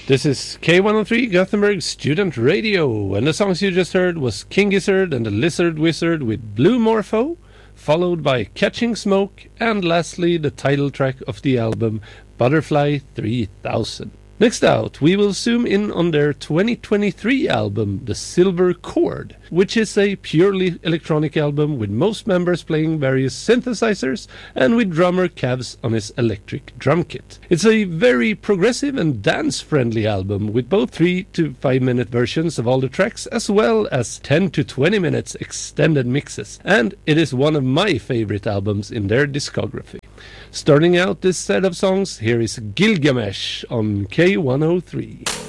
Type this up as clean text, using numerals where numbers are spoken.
This is K103 Gothenburg Student Radio, and the songs you just heard was King Gizzard and the Lizard Wizard with Blue Morpho, followed by Catching Smoke, and lastly the title track of the album, Butterfly 3000. Next out, we will zoom in on their 2023 album, The Silver Chord, which is a purely electronic album with most members playing various synthesizers and with drummer Cavs on his electric drum kit. It's a very progressive and dance-friendly album with both 3 to 5 minute versions of all the tracks as well as 10 to 20 minutes extended mixes, and it is one of my favorite albums in their discography. Starting out this set of songs, here is Gilgamesh on K103.